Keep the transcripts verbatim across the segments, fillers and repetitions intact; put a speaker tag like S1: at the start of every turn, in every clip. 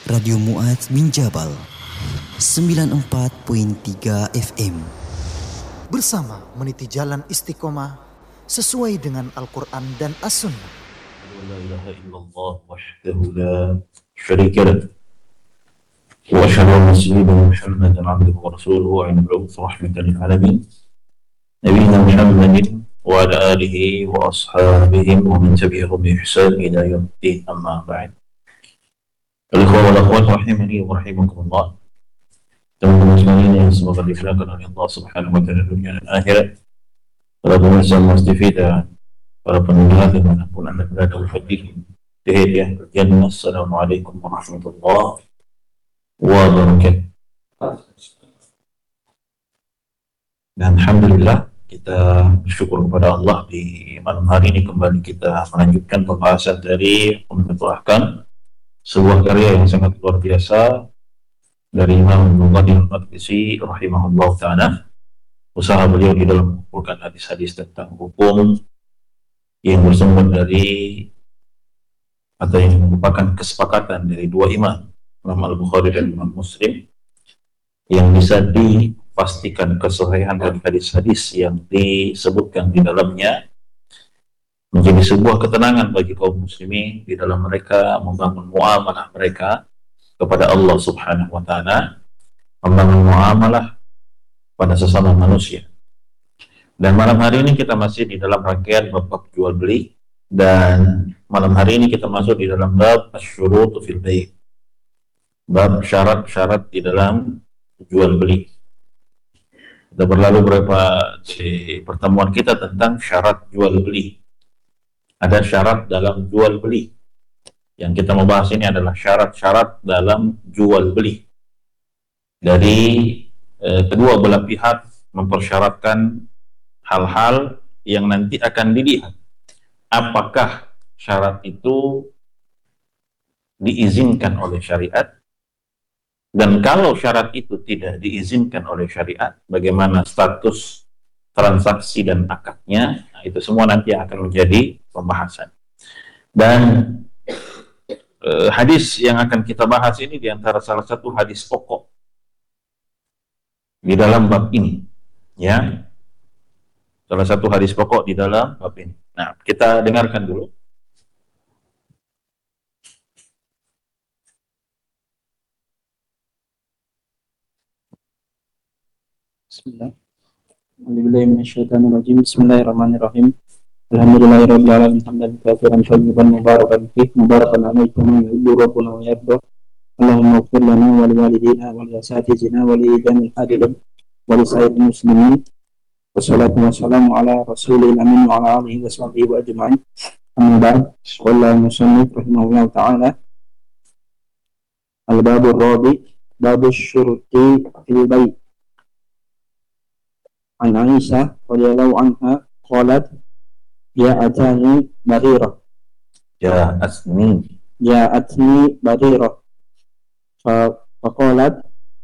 S1: Radio Mu'adz bin Jabal sembilan puluh empat koma tiga F M.
S2: Bersama meniti jalan istiqomah sesuai dengan Al-Quran dan As-Sunnah.
S3: La ilaha illallah wahdahu la syarika lah. Wa asyhadu anna sayyidina Muhammadan abduhu wa rasuluhu al-mab'uts rahmatan lil alamin. Nabiyina Muhammadin wa ala alihi wa ashabihi wa man tabi'ahum bi ihsan ila yaumiddin, amma ba'd. Al-ikhwan wal akhwat rahimani wa rahimakumullah. Teman-teman sekalian yang semoga dimuliakan oleh Allah Subhanahu wa taala dunia dan akhirat. Para pemirsa Mas T V dan para pendengar dimanapun Anda berada, al-fadhil tahiyat al-jannah. Assalamualaikum warahmatullahi wabarakatuh. Dan alhamdulillah kita bersyukur kepada Allah, di malam hari ini kembali kita melanjutkan pembahasan dari Umdatul sebuah karya yang sangat luar biasa dari Imam Al-Ghazali Al-Maqdisi rahimahullah ta'ala. Usaha beliau di dalam mengumpulkan hadis-hadis tentang hukum yang bersumber dari atau yang merupakan kesepakatan dari dua imam, Imam Al-Bukhari dan Imam Muslim, yang bisa dipastikan kesahihan dari hadis-hadis yang disebutkan di dalamnya, menjadi sebuah ketenangan bagi kaum muslimin di dalam mereka membangun muamalah mereka kepada Allah Subhanahu wa taala, membangun muamalah pada sesama manusia. Dan malam hari ini kita masih di dalam rangkaian bab jual beli, dan malam hari ini kita masuk di dalam bab asyurut fil bai', bab syarat-syarat di dalam jual beli. Kita berlalu beberapa di pertemuan kita tentang syarat jual beli. Ada syarat dalam jual beli. Yang kita mau bahas ini adalah syarat-syarat dalam jual beli. Dari eh, kedua belah pihak mempersyaratkan hal-hal yang nanti akan dilihat apakah syarat itu diizinkan oleh syariat, dan kalau syarat itu tidak diizinkan oleh syariat, bagaimana status transaksi dan akadnya. Nah, itu semua nanti akan menjadi pembahasan. Dan eh, hadis yang akan kita bahas ini diantara salah satu hadis pokok di dalam bab ini, ya, salah satu hadis pokok di dalam bab ini. Nah, kita dengarkan dulu.
S4: Bismillah. Bismillahirrahmanirrahim. Alhamdulillahirabbil alamin, hamdan katsiran thayyiban mubarakan fih, mubarakan alaihi kama yuhibbu rabbuna wa yarda. Allahumma ighfir lana wa liwalidina wa liasatizina wa li jami'il hadirin wa li sayyidil muslimin. Wassalatu wassalamu ala rasulil amin wa ala alihi wa sahbihi wa ajma'in. Amma ba'd. Qala musannif rahimahullah ta'ala, al-babur rabi' babus syuruti fil bai'. An Aisyah radhiyallahu anha qalat ja'atani Barirah
S3: Ja'atni
S4: ja'atni Barirah fa faqalat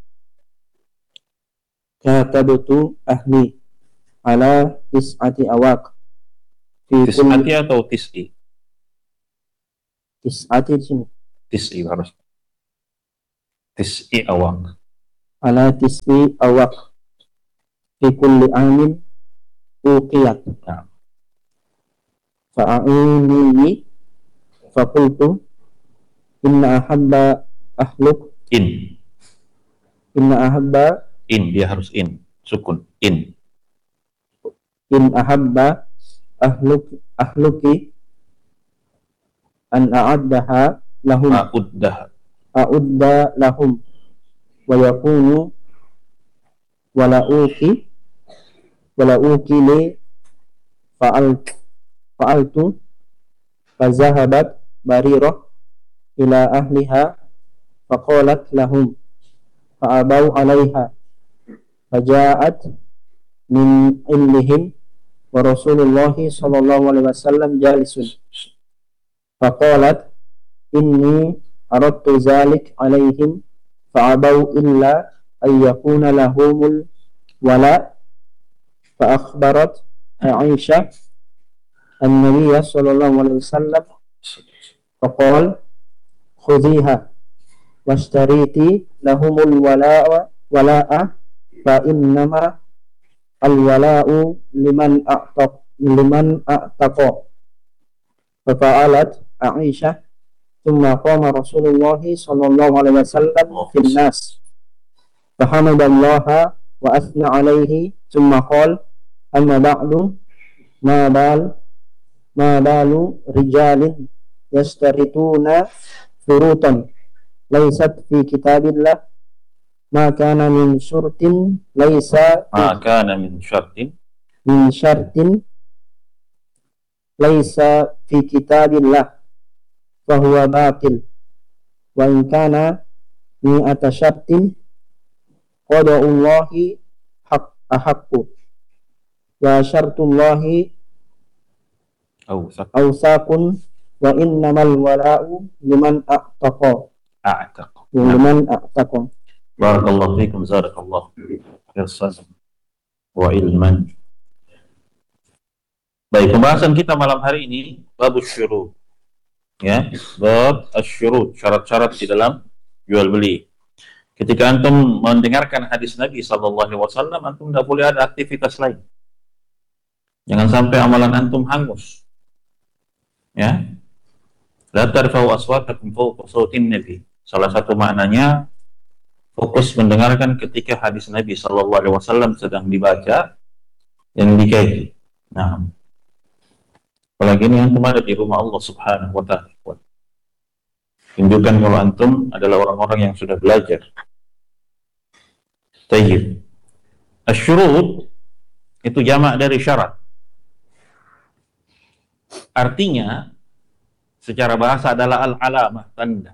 S4: katabtu ahli ala tis'ati awaq fi
S3: tis'ati atau tis'i?
S4: tis'ati di sini,
S3: Tis'i harus tis'i awaq,
S4: ala tis'i awaq fi kulli amin uqiyat.
S3: nah.
S4: Fa'aini faqultu inna ahabba ahluk
S3: in
S4: inna ahabba
S3: in dia harus in, sukun, in
S4: in ahabba ahluk ahluki an a'addaha lahum
S3: a'uddah
S4: a'udda lahum wa yakunu wala uki wala uki li fa'al fa'altu fazahabat Barirah ila ahliha faqalat lahum fa'abau alaiha faja'at min illihim wa Rasulullah sallallahu alaihi wasallam jalisun faqalat inni aradtu zalik alaihim fa'abau illa ayyakuna lahumul wala fa akhbarat Aisyah an-Nabiy sallallahu alaihi wasallam faqala khudhiha wastariti lahumul wala'a wala'a fa innama al wala'u liman a'taq liman a'taqa. Fa fa'alat Aisyah thumma qama Rasulullah sallallahu alaihi wasallam fil nas fa hamadallaha wa athna alaihi thumma qala amma ba'du ma bal ma balu rijalin yastarituna furutan laysat fi kitabillah ma kana min syurtin laysa
S3: ma kana min syartin
S4: min syartin laysa fi kitabillah fa huwa batil wa in kana mi'ata syartin qada'ullahi haq ahaqqu wa syartullahi
S3: awsaq
S4: awsaqun wa innamal wala'u liman a'taqa
S3: a'taq
S4: liman a'taqa.
S3: Barakallahu fikum, zarakallahu khairan wa ilman. Baik, pembahasan kita malam hari ini bab syurut. Ya, bab asyurut, syarat-syarat di dalam jual beli. Ketika antum mendengarkan hadis Nabi sallallahu alaihi wasallam, antum tidak boleh ada aktivitas lain. Jangan sampai amalan antum hangus. Ya. La tarfa'u aswatakum fawqa sautin Nabi. Salah satu maknanya fokus mendengarkan ketika hadis Nabi sallallahu alaihi wasallam sedang dibaca dan dikaji. Nah, apalagi ini antum ada di rumah Allah Subhanahu wa taala. Tunjukkan kalau antum adalah orang-orang yang sudah belajar. Tayyib. Asyurut itu jamak dari syarat. Artinya secara bahasa adalah al-alamah, tanda.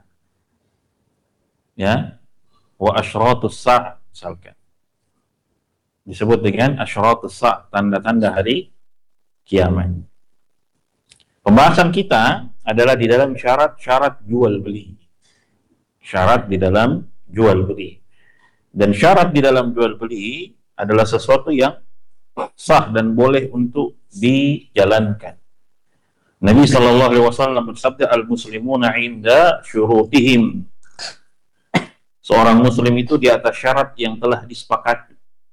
S3: Ya. Wa asyratus sa' misalkan. Disebut dengan asyratus sa', tanda-tanda hari kiamat. Pembahasan kita adalah di dalam syarat-syarat jual beli. Syarat di dalam jual beli. Dan syarat di dalam jual beli adalah sesuatu yang sah dan boleh untuk dijalankan. Nabi sallallahu alaihi wasallam bersabda, al-muslimuna 'inda syurutihim. Seorang muslim itu di atas syarat yang telah disepakati.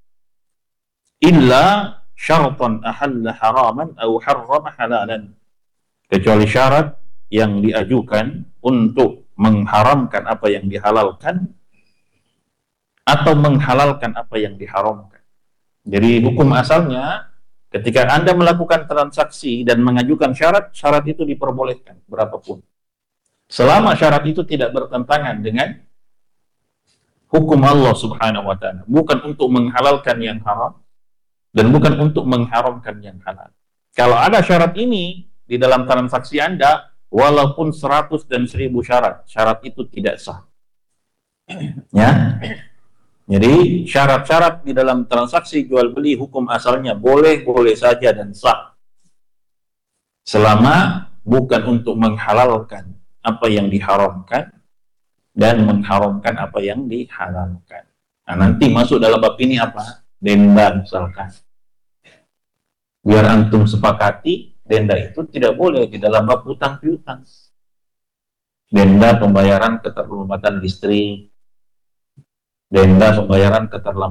S3: Illa syaratan ahalla haraman aw harrama halalan. Kecuali syarat yang diajukan untuk mengharamkan apa yang dihalalkan atau menghalalkan apa yang diharamkan. Jadi hukum asalnya ketika Anda melakukan transaksi dan mengajukan syarat, syarat itu diperbolehkan berapapun. Selama syarat itu tidak bertentangan dengan hukum Allah Subhanahu wa taala, bukan untuk menghalalkan yang haram dan bukan untuk mengharamkan yang halal. Kalau ada syarat ini di dalam transaksi Anda, walaupun seratus dan seribu syarat, syarat itu tidak sah. Ya. Jadi syarat-syarat di dalam transaksi jual beli hukum asalnya boleh-boleh saja dan sah. Selama bukan untuk menghalalkan apa yang diharamkan dan mengharamkan apa yang dihalalkan. Nah, nanti masuk dalam bab ini apa? Denda misalkan. Biar antum sepakati, denda itu tidak boleh di dalam bab hutang piutang. Denda pembayaran keterlambatan listrik, denda pembayaran keterlambatan